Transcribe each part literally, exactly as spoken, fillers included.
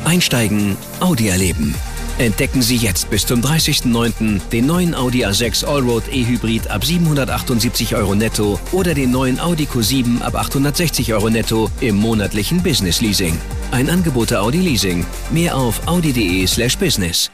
Einsteigen, Audi erleben. Entdecken Sie jetzt bis zum dreißigsten neunten den neuen Audi A sechs Allroad E-Hybrid ab siebenhundertachtundsiebzig Euro netto oder den neuen Audi Q sieben ab achthundertsechzig Euro netto im monatlichen Business Leasing. Ein Angebot der Audi Leasing. Mehr auf audi.de slash business.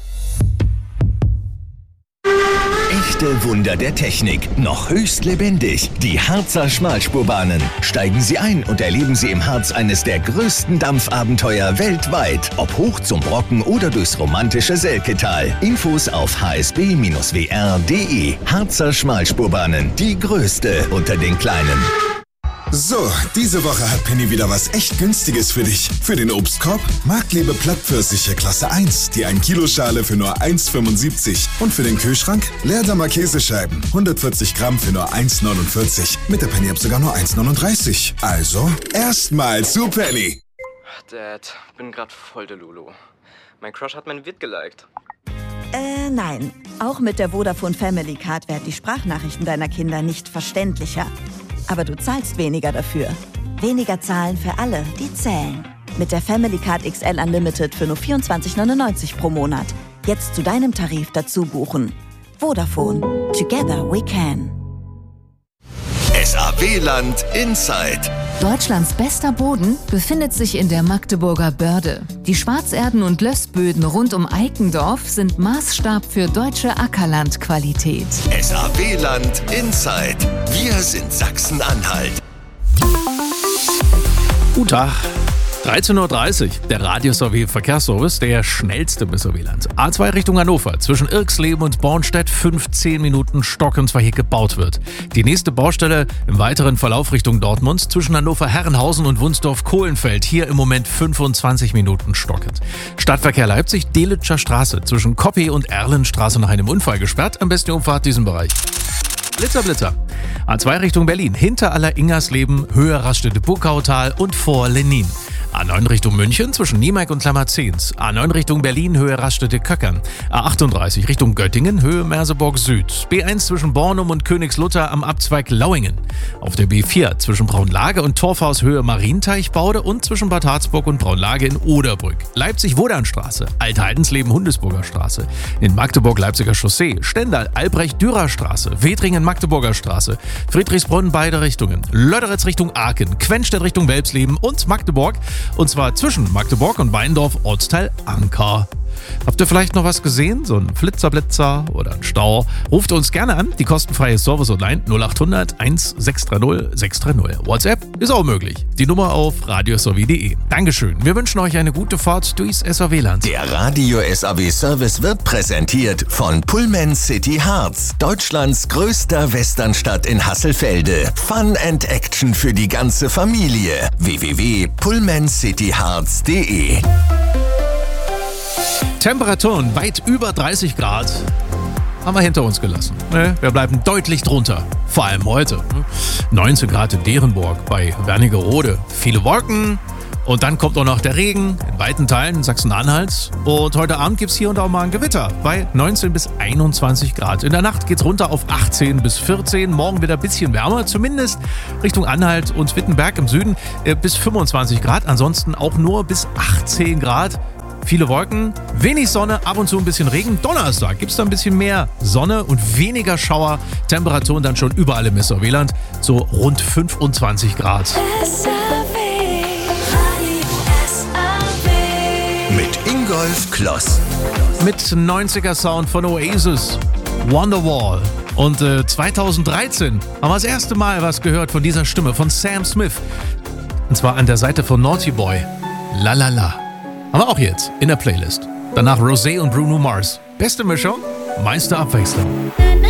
Echte Wunder der Technik, noch höchst lebendig. Die Harzer Schmalspurbahnen. Steigen Sie ein und erleben Sie im Harz eines der größten Dampfabenteuer weltweit. Ob hoch zum Brocken oder durchs romantische Selketal. Infos auf h s b Bindestrich w r punkt d e. Harzer Schmalspurbahnen, die größte unter den kleinen. So, diese Woche hat Penny wieder was echt Günstiges für dich. Für den Obstkorb Marktliebe Plattpfirsiche Klasse eins, die ein Kilo Schale für nur eins Komma fünfundsiebzig. Und für den Kühlschrank Leerdammer Käsescheiben, hundertvierzig Gramm für nur eins Komma neunundvierzig. Mit der Penny-App sogar nur eins Komma neununddreißig. Also, erstmal zu Penny. Dad, bin grad voll der Lulu. Mein Crush hat mein Vid geliked. Äh, nein. Auch mit der Vodafone Family Card werden die Sprachnachrichten deiner Kinder nicht verständlicher. Aber du zahlst weniger dafür. Weniger zahlen für alle, die zählen. Mit der Family Card X L Unlimited für nur vierundzwanzig neunundneunzig pro Monat. Jetzt zu deinem Tarif dazu buchen. Vodafone. Together we can. S A W-Land Inside. Deutschlands bester Boden befindet sich in der Magdeburger Börde. Die Schwarzerden- und Lössböden rund um Eikendorf sind Maßstab für deutsche Ackerlandqualität. S A W-Land Inside. Wir sind Sachsen-Anhalt. Guten Tag. dreizehn Uhr dreißig, der Radius A W Verkehrsservice, der schnellste bis A W-Land. A zwei Richtung Hannover, zwischen Irxleben und Bornstedt fünfzehn Minuten stockend, weil hier gebaut wird. Die nächste Baustelle im weiteren Verlauf Richtung Dortmund, zwischen Hannover-Herrenhausen und Wunsdorf-Kohlenfeld, hier im Moment fünfundzwanzig Minuten stockend. Stadtverkehr Leipzig, Delitscher Straße, zwischen Koppie und Erlenstraße nach einem Unfall gesperrt, am besten umfahrt diesen Bereich. Blitzer, Blitzer. A zwei Richtung Berlin, hinter Aller-Ingersleben, Höhe Raststätte-Buckautal und vor Lenin. A neun Richtung München, zwischen Niemeig und Klammerzehns. A neun Richtung Berlin, Höhe Raststätte-Köckern. A achtunddreißig Richtung Göttingen, Höhe Merseburg Süd. B eins zwischen Bornum und Königslutter am Abzweig Lauingen. Auf der B vier zwischen Braunlage und Torfhaus, Höhe Marienteichbaude und zwischen Bad Harzburg und Braunlage in Oderbrück. Leipzig-Wodernstraße, Alt-Heidenssleben, Hundesburger Straße. In Magdeburg Leipziger Chaussee, Stendal, Albrecht-Dürer Straße, Wedringen, Magdeburger Straße, Friedrichsbrunn beide Richtungen, Löderitz Richtung Aachen, Quenstedt Richtung Welpsleben und Magdeburg. Und zwar zwischen Magdeburg und Weindorf, Ortsteil Anker. Habt ihr vielleicht noch was gesehen? So ein Flitzerblitzer oder ein Stau? Ruft uns gerne an, die kostenfreie Service Online null acht hundert eins sechs drei null sechs drei null. WhatsApp ist auch möglich. Die Nummer auf radios a w punkt d e. Dankeschön. Wir wünschen euch eine gute Fahrt durchs S A W-Land. Der Radio S A W Service wird präsentiert von Pullman City Harz, Deutschlands größter Westernstadt in Hasselfelde. Fun and Action für die ganze Familie. w w w punkt pullman city harz punkt d e. Temperaturen weit über dreißig Grad haben wir hinter uns gelassen. Wir bleiben deutlich drunter, vor allem heute. neunzehn Grad in Derenburg bei Wernigerode. Viele Wolken und dann kommt auch noch der Regen in weiten Teilen Sachsen-Anhalts. Und heute Abend gibt es hier und da mal ein Gewitter bei neunzehn bis einundzwanzig Grad. In der Nacht geht es runter auf achtzehn bis vierzehn. Morgen wieder ein bisschen wärmer, zumindest Richtung Anhalt und Wittenberg im Süden bis fünfundzwanzig Grad. Ansonsten auch nur bis achtzehn Grad. Viele Wolken, wenig Sonne, ab und zu ein bisschen Regen. Donnerstag gibt es da ein bisschen mehr Sonne und weniger Schauer. Temperaturen dann schon überall im S A W-Land, so rund fünfundzwanzig Grad. S A W. Mit Ingolf Kloss. Mit neunziger Sound von Oasis, Wonderwall. Und äh, zweitausenddreizehn haben wir das erste Mal was gehört von dieser Stimme, von Sam Smith. Und zwar an der Seite von Naughty Boy. La la la. Aber auch jetzt in der Playlist. Danach Rosé und Bruno Mars. Beste Mischung, meiste Abwechslung.